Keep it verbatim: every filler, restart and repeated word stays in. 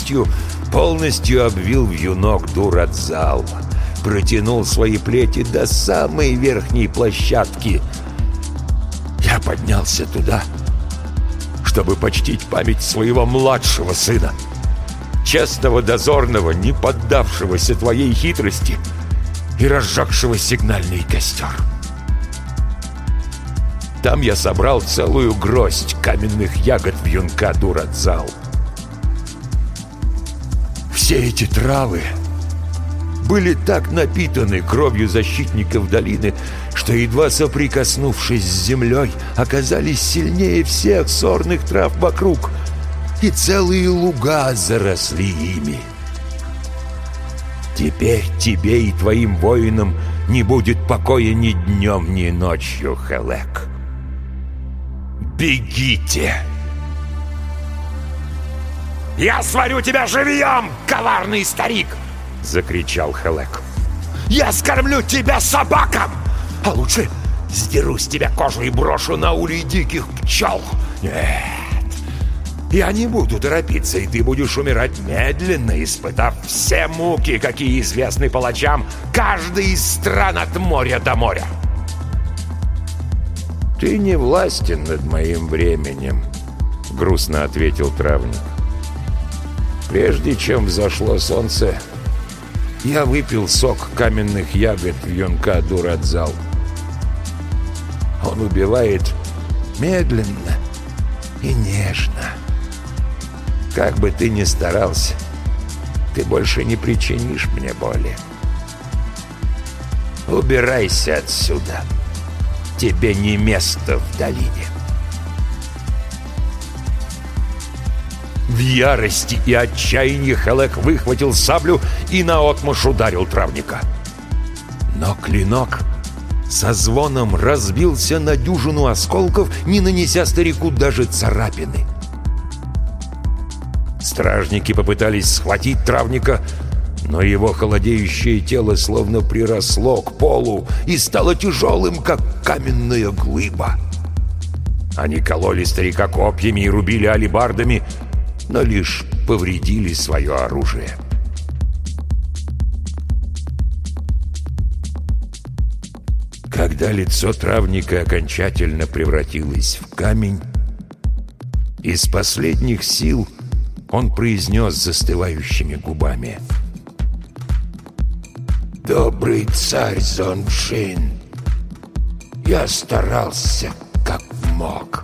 шерстью, полностью обвил вьюнок Дурадзал, протянул свои плети до самой верхней площадки. Я поднялся туда, чтобы почтить память своего младшего сына, честного дозорного, не поддавшегося твоей хитрости и разжегшего сигнальный костер. Там я собрал целую гроздь каменных ягод вьюнка Дурадзал. Все эти травы были так напитаны кровью защитников долины, что, едва соприкоснувшись с землей, оказались сильнее всех сорных трав вокруг, и целые луга заросли ими. Теперь тебе и твоим воинам не будет покоя ни днем, ни ночью, Хелек. Бегите! «Я сварю тебя живьем, коварный старик!» — закричал Хелек. «Я скормлю тебя собакам! А лучше сдеру с тебя кожу и брошу на улей диких пчел! Нет, я не буду торопиться, и ты будешь умирать медленно, испытав все муки, какие известны палачам каждой из стран от моря до моря!» «Ты не властен над моим временем», — грустно ответил травник. «Прежде чем взошло солнце, я выпил сок каменных ягод вьюнка Дурадзал. Он убивает медленно и нежно. Как бы ты ни старался, ты больше не причинишь мне боли. Убирайся отсюда. Тебе не место в долине». В ярости и отчаянии Хелек выхватил саблю и наотмашь ударил травника. Но клинок со звоном разбился на дюжину осколков, не нанеся старику даже царапины. Стражники попытались схватить травника, но его холодеющее тело словно приросло к полу и стало тяжелым, как каменная глыба. Они кололи старика копьями и рубили алебардами, но лишь повредили свое оружие. Когда лицо травника окончательно превратилось в камень, из последних сил он произнес застывающими губами: «Добрый царь Зонджин, я старался как мог».